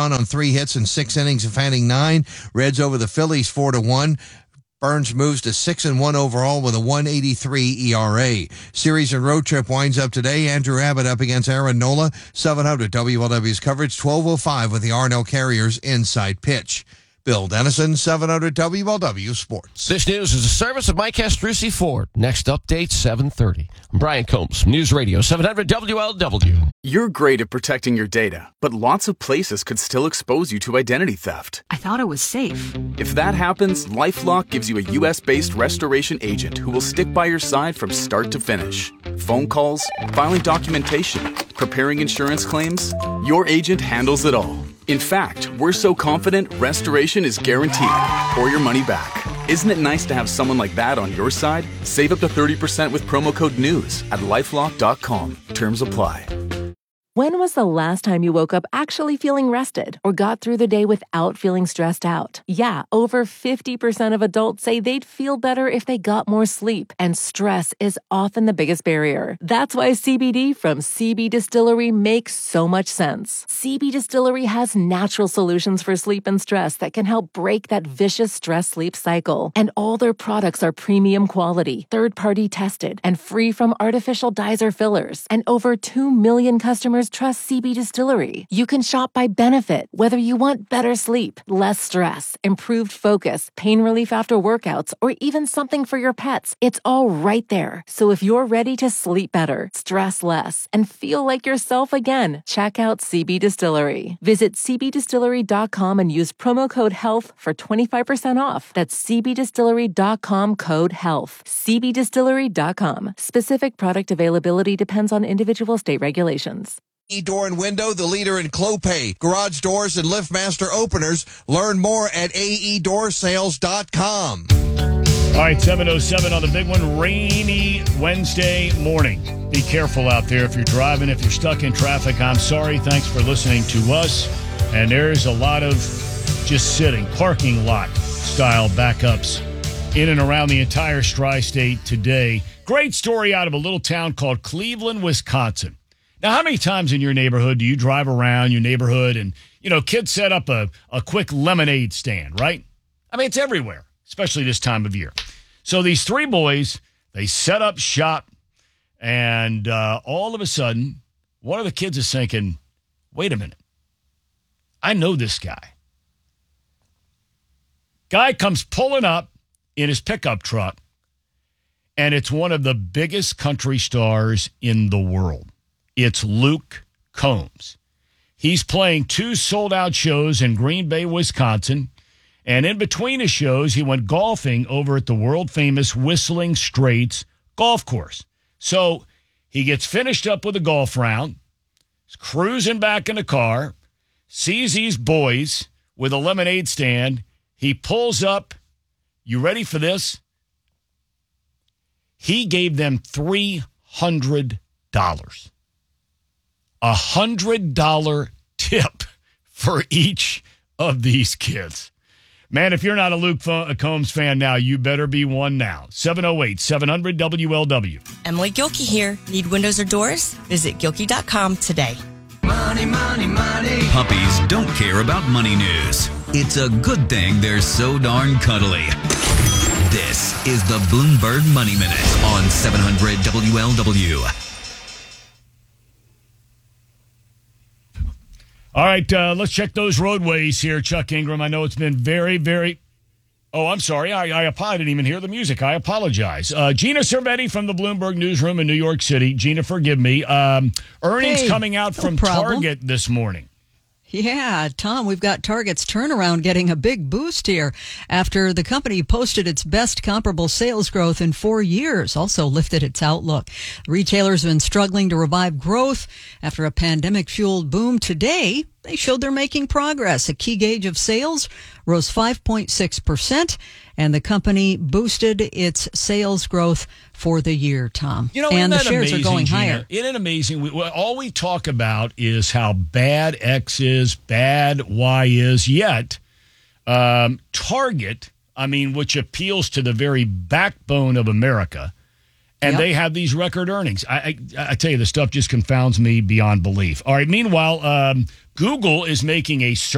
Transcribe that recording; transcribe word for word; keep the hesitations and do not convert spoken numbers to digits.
run on three hits and six innings of fanning nine. Reds over the Phillies four to one. Burns moves to six and one overall with a one eighty-three E R A. Series and road trip winds up today. Andrew Abbott up against Aaron Nola. seven hundred W L W's coverage, twelve oh five with the Arno Carriers inside pitch. Bill Dennison, seven hundred W L W Sports. This news is a service of Mike Castrucci Ford. Next update, seven thirty. I'm Brian Combs, News Radio, seven hundred W L W. You're great at protecting your data, but lots of places could still expose you to identity theft. I thought it was safe. If that happens, LifeLock gives you a U S-based restoration agent who will stick by your side from start to finish. Phone calls, filing documentation, preparing insurance claims, your agent handles it all. In fact, we're so confident restoration is guaranteed or your money back. Isn't it nice to have someone like that on your side? Save up to thirty percent with promo code NEWS at lifelock dot com. Terms apply. When was the last time you woke up actually feeling rested or got through the day without feeling stressed out? Yeah, over fifty percent of adults say they'd feel better if they got more sleep, and stress is often the biggest barrier. That's why C B D from C B Distillery makes so much sense. C B Distillery has natural solutions for sleep and stress that can help break that vicious stress-sleep cycle. And all their products are premium quality, third-party tested, and free from artificial dyes or fillers. And over two million customers trust C B Distillery. You can shop by benefit, whether you want better sleep, less stress, improved focus, pain relief after workouts, or even something for your pets. It's all right there. So if you're ready to sleep better, stress less, and feel like yourself again, check out C B Distillery. Visit c b distillery dot com and use promo code HEALTH for twenty-five percent off. That's c b distillery dot com code HEALTH. c b distillery dot com. Specific product availability depends on individual state regulations. A E Door and Window, the leader in Clopay, garage doors, and LiftMaster openers. Learn more at a e door sales dot com. All right, seven oh seven on the big one. Rainy Wednesday morning. Be careful out there if you're driving, if you're stuck in traffic. I'm sorry. Thanks for listening to us. And there's a lot of just sitting, parking lot style backups in and around the entire tri-state today. Great story out of a little town called Cleveland, Wisconsin. Now, how many times in your neighborhood do you drive around your neighborhood and, you know, kids set up a, a quick lemonade stand, right? I mean, it's everywhere, especially this time of year. So these three boys, they set up shop, and uh, all of a sudden, one of the kids is thinking, wait a minute, I know this guy. Guy comes pulling up in his pickup truck, and it's one of the biggest country stars in the world. It's Luke Combs. He's playing two sold-out shows in Green Bay, Wisconsin, and in between his shows, he went golfing over at the world-famous Whistling Straits golf course. So he gets finished up with a golf round, he's cruising back in the car, sees these boys with a lemonade stand. He pulls up. You ready for this? He gave them three hundred dollars. A one hundred dollars tip for each of these kids. Man, if you're not a Luke Combs fan now, you better be one now. seven oh eight, seven hundred W L W. Emily Gilkey here. Need windows or doors? Visit Gilkey dot com today. Money, money, money. Puppies don't care about money news. It's a good thing they're so darn cuddly. This is the Bloomberg Money Minute on seven hundred W L W. All right, uh, let's check those roadways here, Chuck Ingram. I know it's been very, very... Oh, I'm sorry. I, I, I didn't even hear the music. I apologize. Uh, Gina Cervetti from the Bloomberg Newsroom in New York City. Gina, forgive me. Um, earnings hey, coming out no from problem. Target this morning. Yeah, Tom, we've got Target's turnaround getting a big boost here after the company posted its best comparable sales growth in four years, also lifted its outlook. Retailers have been struggling to revive growth after a pandemic-fueled boom. Today, they showed they're making progress. A key gauge of sales rose five point six percent, and the company boosted its sales growth for the year, Tom. You know, and the shares amazing, are going Gina? higher. Isn't it amazing? We, all we talk about is how bad X is, bad Y is, yet um, Target, I mean, which appeals to the very backbone of America, and yep. they have these record earnings. I, I, I tell you, the stuff just confounds me beyond belief. All right, meanwhile, um, Google is making a